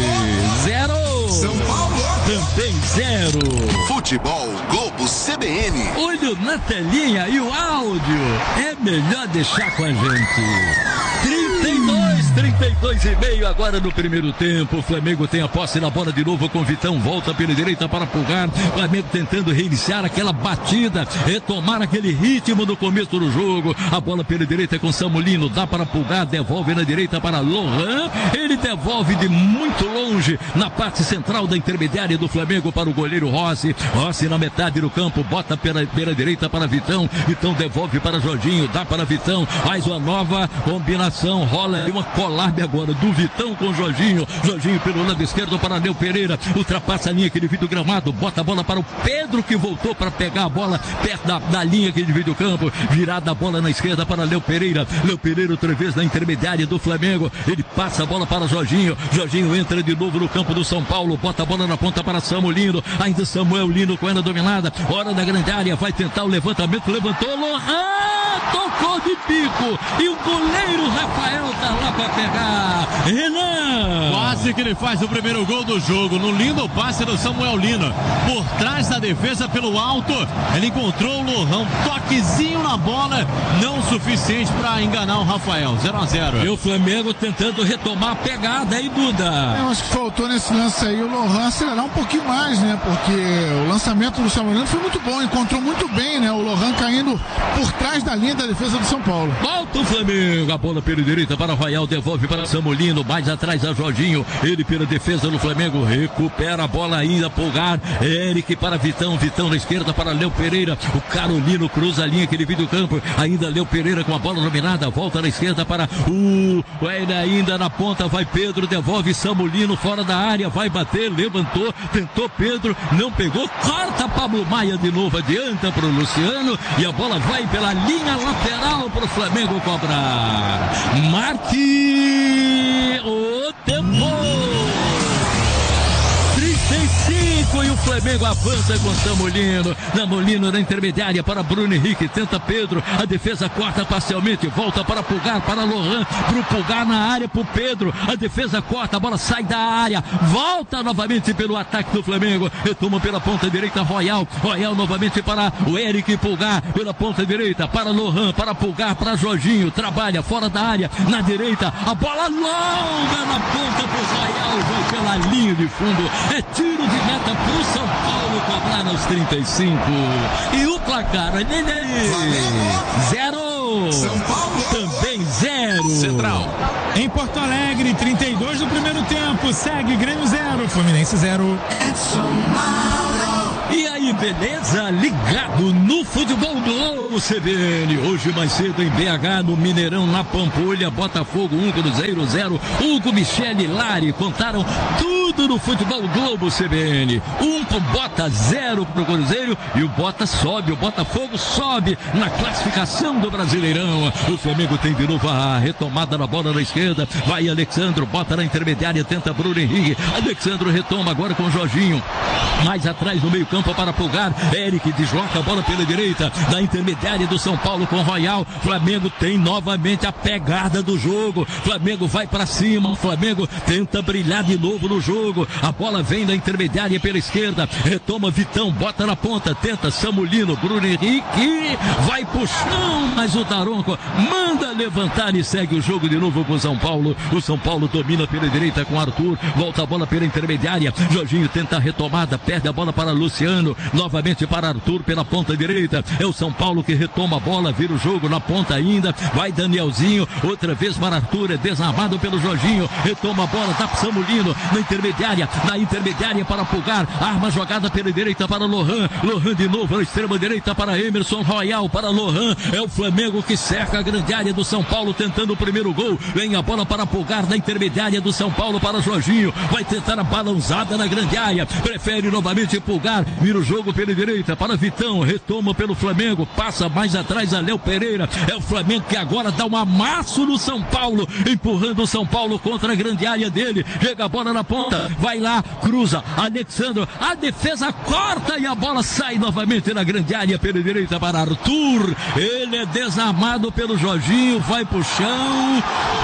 Speaker 1: zero.
Speaker 4: São Paulo
Speaker 1: também zero.
Speaker 4: Futebol Globo C B N.
Speaker 1: Olho na telinha e o áudio é melhor deixar com a gente. trinta e dois, trinta e dois e meio agora no primeiro tempo. O Flamengo tem a posse na bola de novo com Vitão, volta pela direita para Pulgar. Flamengo tentando reiniciar aquela batida, retomar aquele ritmo do começo do jogo. A bola pela direita com Samulino, dá para Pulgar, devolve na direita para Lohan. Ele devolve de muito longe na parte central da intermediária do Flamengo para o goleiro Rossi. Rossi na metade do campo, bota pela, pela direita para Vitão. Vitão devolve para Jorginho, dá para Vitão, faz uma nova combinação, rola uma collab agora do Vitão com Jorginho. Jorginho pelo lado esquerdo para Léo Pereira, ultrapassa a linha que divide o gramado, bota a bola para o Pedro, que voltou para pegar a bola perto da, da linha que divide o campo, virada a bola na esquerda para Léo Pereira. Léo Pereira outra vez na intermediária do Flamengo, ele passa a bola para Jorginho. Jorginho entra de novo no campo do São Paulo, bota a bola na ponta para Samulino, ainda Samuel Lino com ela dominada, hora da grande área, vai tentar o levantamento, levantou, Lohan, tocou de pico, e o goleiro Rafael tá lá para pegar. Renan!
Speaker 2: Quase que ele faz o primeiro gol do jogo, no lindo passe do Samuel Lino, por trás da defesa pelo alto, ele encontrou o Lohan, toquezinho na bola, não suficiente para enganar o Rafael, zero a zero.
Speaker 1: E o Flamengo tentando retomar a pegada aí, Duda.
Speaker 5: Eu acho que faltou nesse lance aí o Lohan acelerar um pouquinho mais, né? Porque o lançamento do Samuel Lino foi muito bom, encontrou muito bem, né? O Lohan caindo por trás da linha da defesa do São Paulo.
Speaker 1: Volta o Flamengo, a bola pela direita para Royal, devolve para Samulino, mais atrás a Jorginho, ele pela defesa do Flamengo, recupera a bola ainda, Pulgar, Eric para Vitão, Vitão na esquerda para Léo Pereira, o Carolino cruza a linha que ele viu do campo, ainda Léo Pereira com a bola dominada, volta na esquerda para o, ele ainda na ponta, vai Pedro, devolve Samulino fora da área, vai bater, levantou, tentou Pedro, não pegou, corta Pablo Maia de novo, adianta para o Luciano, e a bola vai pela linha lateral para o Flamengo cobrar. Marque o tempo. trinta cinco e o Flamengo avança com Samolino. Samolino na intermediária para Bruno Henrique, tenta Pedro, a defesa corta parcialmente, volta para Pulgar, para Lohan, pro Pulgar na área, pro Pedro, a defesa corta, a bola sai da área, volta novamente pelo ataque do Flamengo, retoma pela ponta direita Royal, Royal novamente para o Eric Pulgar, pela ponta direita, para Lohan, para Pulgar, para Jorginho, trabalha fora da área, na direita, a bola longa na ponta pro Royal, vai pela linha de fundo, é tiro de meta pro São Paulo cobrar aos trinta e cinco. E o placar, zero.
Speaker 4: São Paulo
Speaker 1: também zero.
Speaker 2: Central.
Speaker 3: Em Porto Alegre, trinta e dois do primeiro tempo, segue Grêmio zero, Fluminense zero.
Speaker 1: E aí, beleza? Ligado no Futebol Globo C B N. Hoje mais cedo em B H, no Mineirão, na Pampulha, Botafogo um, Cruzeiro zero. Hugo, Michele e Lari contaram tudo no Futebol Globo C B N. Um pro Bota, zero pro Cruzeiro e o Bota sobe, o Botafogo sobe na classificação do Brasileirão. O Flamengo tem de novo a retomada na bola na esquerda. Vai Alexandro, bota na intermediária, tenta Bruno Henrique. Alexandro retoma agora com o Jorginho. Mais atrás no meio campo para Pulgar. Eric desloca a bola pela direita da intermediária do São Paulo com Royal. Flamengo tem novamente a pegada do jogo. Flamengo vai para cima. Flamengo tenta brilhar de novo no jogo. A bola vem da intermediária pela esquerda. Retoma Vitão, bota na ponta, tenta Samolino, Bruno Henrique. Vai pro chão, mas o Daronco manda levantar e segue o jogo de novo com o São Paulo. O São Paulo domina pela direita com Arthur. Volta a bola pela intermediária. Jorginho tenta a retomada. Perde a bola para Luciano, novamente para Arthur pela ponta direita, é o São Paulo que retoma a bola, vira o jogo na ponta ainda, vai Danielzinho, outra vez para Arthur, é desarmado pelo Jorginho, retoma a bola, dá para Samolino, na intermediária, na intermediária para Pulgar, arma jogada pela direita para Lohan, Lohan de novo na extrema direita para Emerson, Royal para Lohan, é o Flamengo que cerca a grande área do São Paulo, tentando o primeiro gol, vem a bola para Pulgar, na intermediária do São Paulo para Jorginho, vai tentar a balançada na grande área, prefere novamente Pulgar, vira o jogo pela direita para Vitão, retoma pelo Flamengo, passa mais atrás a Léo Pereira, é o Flamengo que agora dá um amasso no São Paulo, empurrando o São Paulo contra a grande área dele, chega a bola na ponta, vai lá, cruza, Alexandre, a defesa corta e a bola sai novamente na grande área pela direita para Arthur, ele é desarmado pelo Jorginho, vai pro chão,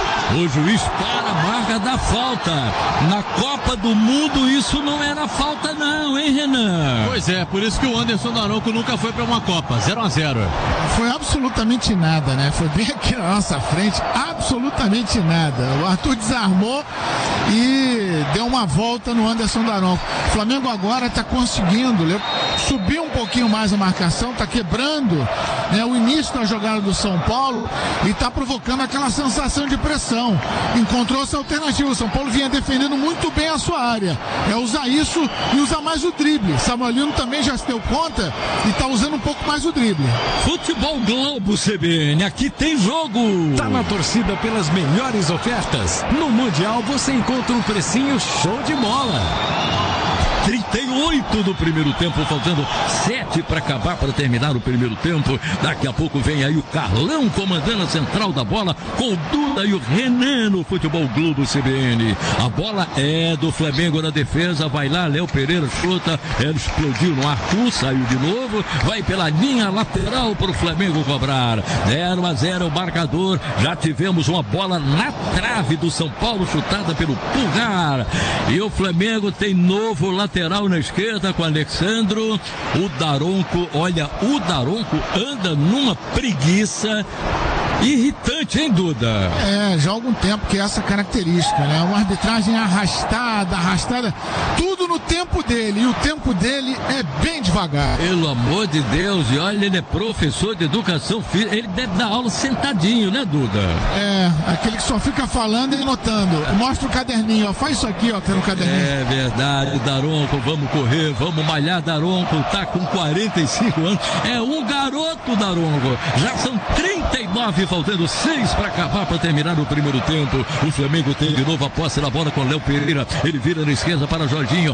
Speaker 1: o juiz para a marca da falta, na Copa do Mundo isso não era falta não, hein, Renan?
Speaker 2: Pois é, por isso que o Anderson Daronco nunca foi para uma Copa, zero a zero.
Speaker 5: Foi absolutamente nada, né? Foi bem aqui na nossa frente, absolutamente nada. O Arthur desarmou e deu uma volta no Anderson Daronco. O Flamengo agora está conseguindo subir um pouquinho mais a marcação, está quebrando, né, o início da jogada do São Paulo e está provocando aquela sensação de pressão. Encontrou essa alternativa. O São Paulo vinha defendendo muito bem a sua área. É usar isso e usar mais o drible. Samolino também já se deu conta e está usando um pouco mais o drible.
Speaker 1: Futebol Globo C B N, aqui tem jogo.
Speaker 6: Tá na torcida pelas melhores ofertas? No Mundial você encontra um precinho show de bola.
Speaker 1: trinta e oito do primeiro tempo, faltando sete para acabar, para terminar o primeiro tempo. Daqui a pouco vem aí o Carlão comandando a central da bola com o Duda e o Renan no Futebol Globo C B N. A bola é do Flamengo na defesa, vai lá, Léo Pereira chuta, ela explodiu no Arthur, saiu de novo, vai pela linha lateral para o Flamengo cobrar. zero a zero o marcador, já tivemos uma bola na trave do São Paulo, chutada pelo Pulgar. E o Flamengo tem novo lateral lateral na esquerda com Alexandro, o Daronco, olha, o Daronco anda numa preguiça irritante, hein, Duda?
Speaker 5: É, já há algum tempo que é essa característica, né? Uma arbitragem arrastada, arrastada, tudo no tempo dele, e o tempo dele é bem devagar.
Speaker 1: Pelo amor de Deus, e olha, ele é professor de educação física, ele deve dar aula sentadinho, né, Duda?
Speaker 5: É, aquele que só fica falando e notando. Mostra o caderninho, ó, faz isso aqui, ó, que é no caderninho.
Speaker 1: É verdade, Daronco, vamos correr, vamos malhar, Daronco, tá com quarenta e cinco anos, é um garoto, Daronco, já são trinta e nove, faltando seis para acabar, para terminar o primeiro tempo. O Flamengo tem de novo a posse da bola com Léo Pereira, ele vira na esquerda para Jorginho,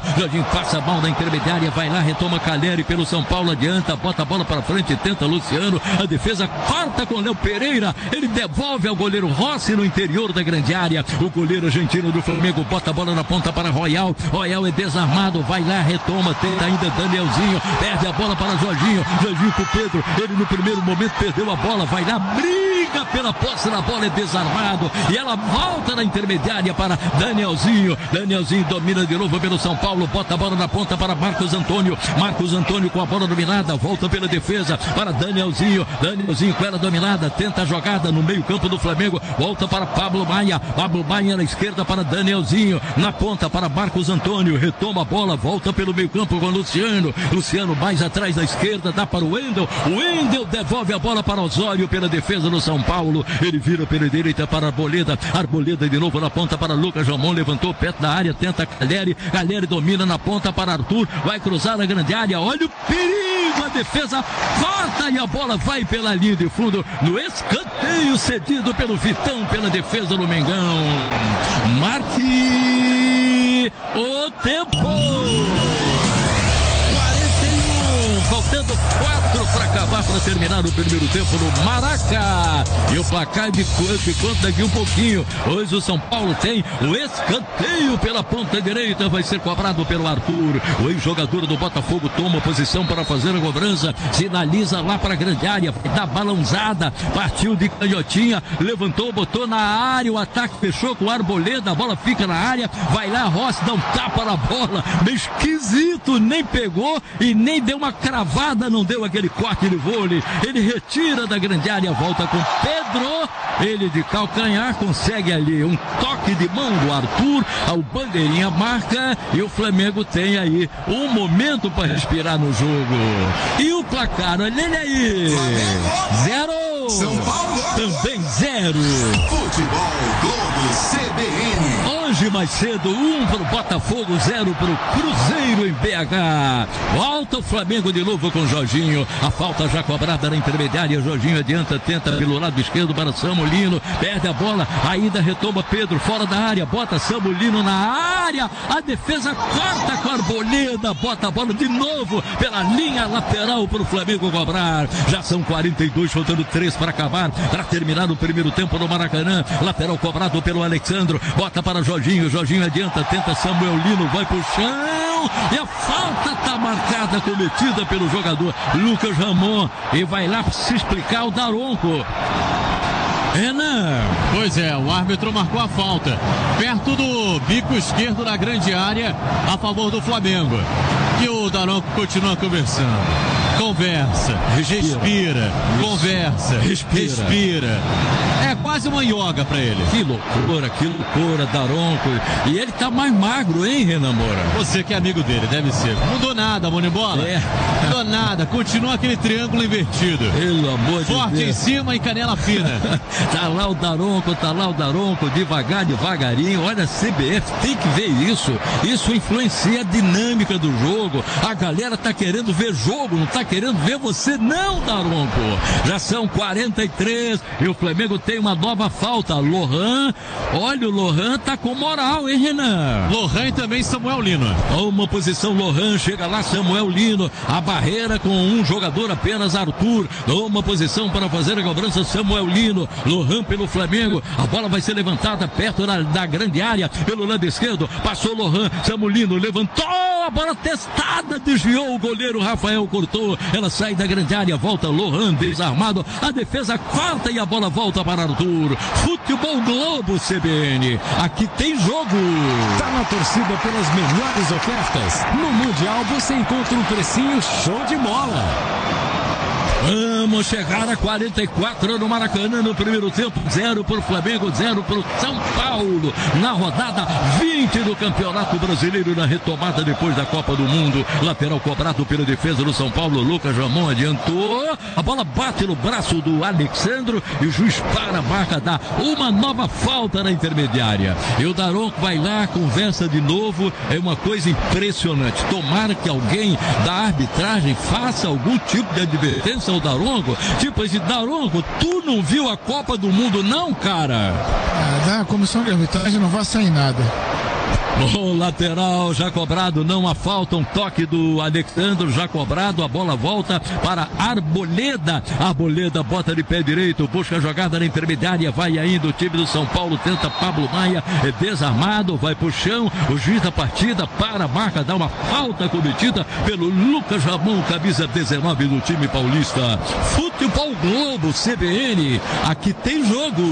Speaker 1: Jorginho. Jorginho passa a bola da intermediária, vai lá, retoma Calheri pelo São Paulo, adianta, bota a bola para frente, tenta Luciano. A defesa corta com Léo Pereira. Ele devolve ao goleiro Rossi no interior da grande área. O goleiro argentino do Flamengo bota a bola na ponta para Royal. Royal é desarmado, vai lá, retoma, tenta ainda Danielzinho. Perde a bola para Jorginho. Jorginho com o Pedro. Ele no primeiro momento perdeu a bola, vai lá, briga pela posse da bola, é desarmado. E ela volta na intermediária para Danielzinho. Danielzinho domina de novo pelo São Paulo, bota a bola na ponta para Marcos Antônio. Marcos Antônio com a bola dominada, volta pela defesa para Danielzinho. Danielzinho com ela dominada, tenta a jogada no meio campo do Flamengo, volta para Pablo Maia. Pablo Maia na esquerda para Danielzinho, na ponta para Marcos Antônio, retoma a bola, volta pelo meio campo com Luciano. Luciano mais atrás da esquerda, dá para o Wendel. O Wendel devolve a bola para Osório pela defesa do São Paulo. Ele vira pela direita para Arboleda. Arboleda de novo na ponta para Lucas Jamon, levantou perto da área, tenta Calheri. Calheri domina na ponta para Arthur, vai cruzar na grande área. Olha o perigo, a defesa corta e a bola vai pela linha de fundo no escanteio cedido pelo Vitão pela defesa do Mengão. Marque o tempo. Faltando quatro para acabar, para terminar o primeiro tempo no Maraca. E o placar de conta daqui um pouquinho. Hoje o São Paulo tem o escanteio pela ponta direita. Vai ser cobrado pelo Arthur. O ex-jogador do Botafogo toma posição para fazer a cobrança. Sinaliza lá para a grande área. Vai dar balãozada. Partiu de canhotinha. Levantou, botou na área. O ataque fechou com o Arboleda. A bola fica na área. Vai lá, Rossi dá um tapa na bola. Meio esquisito. Nem pegou e nem deu uma cravada, não deu aquele corte de vôlei. Ele retira da grande área, volta com Pedro. Ele de calcanhar consegue ali um toque de mão do Arthur. O bandeirinha marca e o Flamengo tem aí um momento para respirar no jogo. E o placar, olha ele aí. Zero.
Speaker 4: São Paulo.
Speaker 1: Também zero.
Speaker 4: Futebol Globo C B N.
Speaker 1: Hoje mais cedo, um para o Botafogo, zero para o Cruzeiro em B H. Volta o Flamengo de novo com o Jorginho. A falta já cobrada na intermediária. Jorginho adianta, tenta pelo lado esquerdo para Samulino. Perde a bola, ainda retoma Pedro fora da área. Bota Samulino na área. A defesa corta com a Arboleda. Bota a bola de novo pela linha lateral para o Flamengo cobrar. Já são quarenta e dois, faltando três para acabar. Para terminar o primeiro tempo no Maracanã. Lateral cobrado pelo Alexandro. Bota para Jorginho. Jorginho adianta, tenta Samuel Lino, vai pro chão e a falta tá marcada, cometida pelo jogador Lucas Ramon, e vai lá se explicar o Daronco. Renan.
Speaker 2: Pois é, o árbitro marcou a falta perto do bico esquerdo da grande área a favor do Flamengo. E o Daronco continua conversando. Conversa, respira, respira conversa, respira. respira. É quase uma yoga pra ele.
Speaker 1: Que loucura, que loucura, Daronco. E ele tá mais magro, hein, Renan Moura?
Speaker 2: Você que é amigo dele, deve ser. Mudou nada, Monibola.
Speaker 1: É.
Speaker 2: Mudou nada, continua aquele triângulo invertido.
Speaker 1: Pelo amor de Deus.
Speaker 2: Forte em cima e canela fina.
Speaker 1: Tá lá o Daronco, tá lá o Daronco, devagar, devagarinho. Olha, a C B F tem que ver isso. Isso influencia a dinâmica do jogo. A galera tá querendo ver jogo, não tá querendo ver você não, Daronco. Já são quarenta e três e o Flamengo tem uma nova falta. Lohan, olha, o Lohan tá com moral, hein, Renan?
Speaker 2: Lohan e também Samuel Lino.
Speaker 1: Uma posição, Lohan, chega lá Samuel Lino, a barreira com um jogador apenas, Arthur. Uma posição para fazer a cobrança, Samuel Lino. Lohan pelo Flamengo, a bola vai ser levantada perto da, da grande área, pelo lado esquerdo, passou Lohan, Samuel Lino levantou, a bola testada, desviou o goleiro, Rafael cortou, ela sai da grande área, volta Lohan desarmado, a defesa corta e a bola volta para Arthur. Futebol Globo C B N, aqui tem jogo.
Speaker 6: Tá na torcida pelas melhores ofertas. No Mundial você encontra um precinho show de bola.
Speaker 1: Vamos chegar a quarenta e quatro no Maracanã no primeiro tempo, zero para o Flamengo, zero para o São Paulo, na rodada vinte do Campeonato Brasileiro, na retomada depois da Copa do Mundo. Lateral cobrado pela defesa do São Paulo, Lucas Ramon adiantou, a bola bate no braço do Alexandro e o juiz para a marca, dá uma nova falta na intermediária. E o Daronco vai lá, conversa de novo, é uma coisa impressionante. Tomara que alguém da arbitragem faça algum tipo de advertência ao Daronco, tipo esse Daronco, tu não viu a Copa do Mundo não, cara?
Speaker 5: Ah, da comissão de arbitragem não vai sair nada.
Speaker 1: O lateral já cobrado, não há falta, um toque do Alexandre já cobrado, a bola volta para Arboleda. Arboleda bota de pé direito, busca a jogada na intermediária, vai ainda o time do São Paulo, tenta Pablo Maia, é desarmado, vai pro chão, o juiz da partida para a marca, dá uma falta cometida pelo Lucas Ramon, camisa dezenove do time paulista. Futebol Globo, C B N, aqui tem jogo.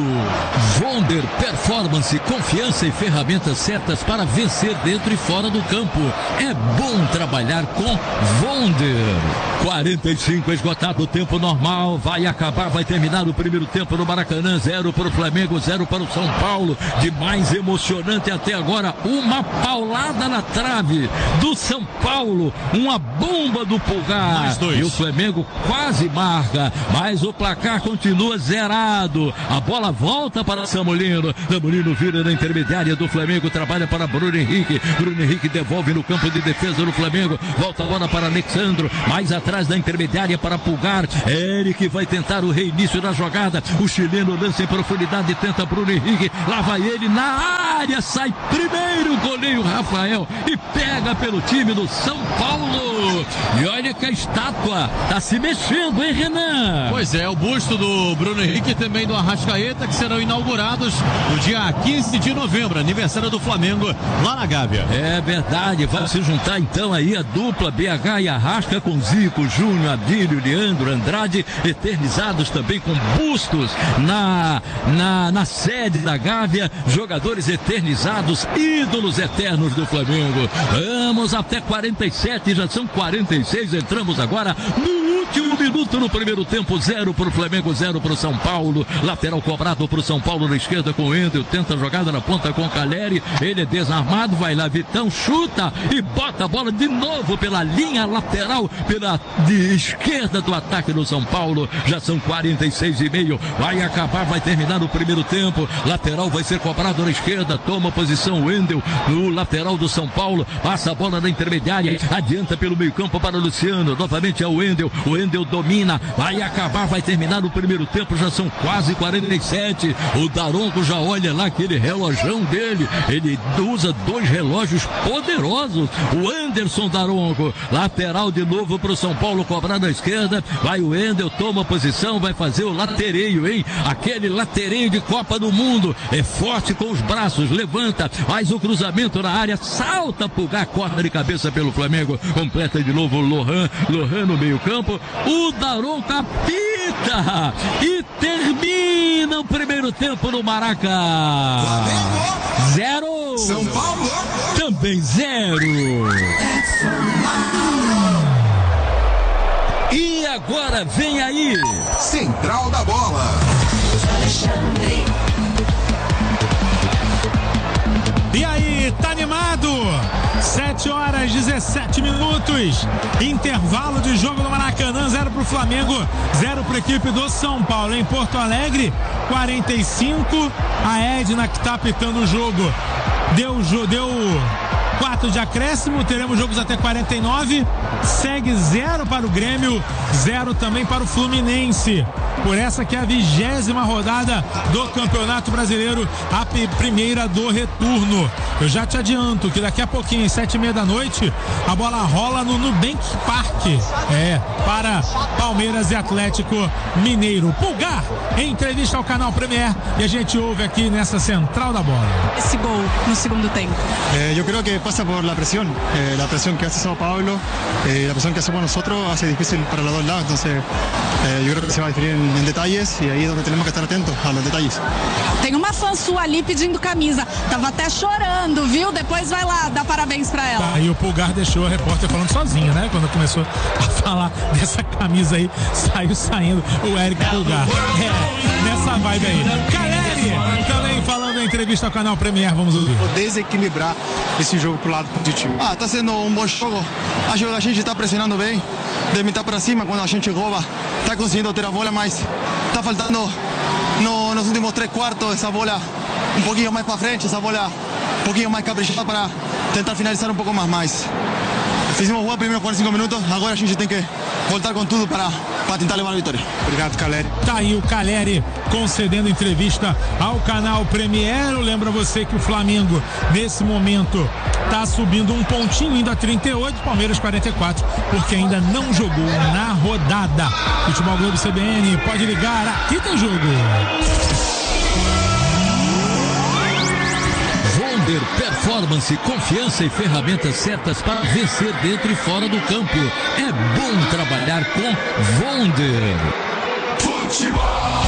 Speaker 1: Vonder Performance, confiança e ferramentas certas para vencer dentro e fora do campo. É bom trabalhar com Vonder. quarenta e cinco esgotado o tempo normal, vai acabar, vai terminar o primeiro tempo no Maracanã, zero para o Flamengo, zero para o São Paulo. De mais emocionante até agora, uma paulada na trave do São Paulo, uma bomba do Pulgar.
Speaker 2: Mais dois.
Speaker 1: E o Flamengo quase marca, mas o placar continua zerado. A bola volta para Samulino, Samulino vira na intermediária do Flamengo, trabalha para Bruno Henrique, Bruno Henrique devolve no campo de defesa do Flamengo, volta agora para Alexandro, mais atrás da intermediária para Pulgar, Eric vai tentar o reinício da jogada, o chileno lança em profundidade, tenta Bruno Henrique, lá vai ele na área, sai primeiro o goleiro Rafael e pega pelo time do São Paulo. E olha que a estátua tá se mexendo, hein, Renan?
Speaker 2: Pois é, o busto do Bruno Henrique e também do Arrascaeta, que serão inaugurados no dia quinze de novembro, aniversário do Flamengo, lá na Gávea.
Speaker 1: É verdade, vai se juntar então aí a dupla B H e Arrasca com Zico, Júnior, Abílio, Leandro, Andrade, eternizados também com bustos na, na, na sede da Gávea, jogadores eternizados, ídolos eternos do Flamengo. Vamos até quarenta e sete, já são quarenta e seis, entramos agora no último minuto no primeiro tempo, zero para o Flamengo, zero para o São Paulo, lateral cobrado para o São Paulo na esquerda com o Endel, tenta a jogada na ponta com o Caleri, ele é desarmado, vai lá Vitão, chuta e bota a bola de novo pela linha lateral, pela de esquerda do ataque do São Paulo, já são quarenta e seis e meio, vai acabar, vai terminar o primeiro tempo, lateral vai ser cobrado na esquerda, toma posição o Endel, no lateral do São Paulo, passa a bola na intermediária, adianta pelo meio campo para o Luciano, novamente é o Endel, o Endel domina, vai acabar, vai terminar o primeiro tempo, já são quase quarenta e sete, o Daronco já olha lá aquele relojão dele, ele usa dois relógios poderosos, o Anderson Daronco, lateral de novo para o São Paulo, cobrar na esquerda, vai o Endel, toma posição, vai fazer o latereio, hein, aquele latereio de Copa do Mundo, é forte com os braços, levanta, faz o cruzamento na área, salta, Pulgar, corta de cabeça pelo Flamengo, completa de novo o Lohan, Lohan no meio campo, o Daronco apita e termina o primeiro tempo no Maraca. Zero.
Speaker 4: São Paulo.
Speaker 1: Também zero. E agora vem aí.
Speaker 4: Central da Bola.
Speaker 3: E aí, tá animado? sete horas, dezessete minutos. Intervalo de jogo no Maracanã, zero pro Flamengo, zero pra equipe do São Paulo. Em Porto Alegre, quarenta e cinco. A Edna que tá apitando o jogo. Deu, deu quatro de acréscimo, teremos jogos até quarenta e nove. Segue zero para o Grêmio, zero também para o Fluminense. Por essa que é a vigésima rodada do Campeonato Brasileiro, a primeira do retorno. Eu já te adianto que daqui a pouquinho, às sete e meia da noite, a bola rola no Nubank Park. É, para Palmeiras e Atlético Mineiro. Pulgar, em entrevista ao canal Premier, e a gente ouve aqui nessa Central da Bola.
Speaker 7: Esse gol no segundo tempo.
Speaker 8: Eh, yo creo que pasa por la presión, eh, la presión que hace Sao Paulo, eh, la presión que hacemos nosotros hace difícil para los dos lados, entonces eh, yo creo que se va a definir en, en detalles y ahí es donde tenemos que estar atentos a los detalles.
Speaker 7: Tem uma fã sua ali pedindo camisa, tava até chorando, viu? Depois vai lá, dá parabéns pra ela.
Speaker 3: Tá, e o Pulgar deixou a repórter falando sozinho, né? Quando começou a falar dessa camisa aí, saiu saindo o Eric Pulgar. É, nessa vibe aí. Caleri, também falando em entrevista ao canal Premier, vamos ouvir.
Speaker 8: Desequilibrar esse jogo pro lado positivo.
Speaker 9: Ah, tá sendo um bom jogo. Acho que a gente tá pressionando bem, de metade para cima, quando a gente rouba, tá conseguindo ter a bola, mas tá faltando no, nos últimos três quartos essa bola um pouquinho mais para frente, essa bola um pouquinho mais caprichada para tentar finalizar um pouco mais. mais. Fizemos boa primeiro quarenta e cinco minutos, agora a gente tem que voltar com tudo para para tentar levar a vitória.
Speaker 3: Obrigado, Caleri. Tá aí o Caleri concedendo entrevista ao canal Premier. Lembra você que o Flamengo, nesse momento, tá subindo um pontinho, indo a trinta e oito, Palmeiras quarenta e quatro, porque ainda não jogou na rodada. Futebol Globo C B N, pode ligar, aqui tem jogo.
Speaker 1: Vonder Performance, confiança e ferramentas certas para vencer dentro e fora do campo. É bom trabalhar com Vonder.
Speaker 4: Futebol.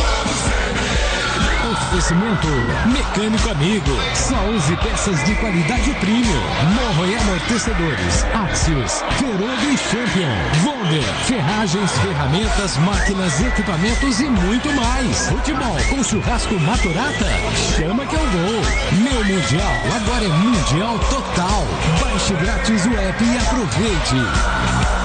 Speaker 6: Oferecimento Mecânico Amigo. Só use peças de qualidade premium. Morro e amortecedores. Axios, Ferrugem e Champion. Vonder, ferragens, ferramentas, máquinas, equipamentos e muito mais. Futebol com churrasco Maturata. Chama que eu vou. Meu Mundial agora é Mundial Total. Baixe grátis o app e aproveite.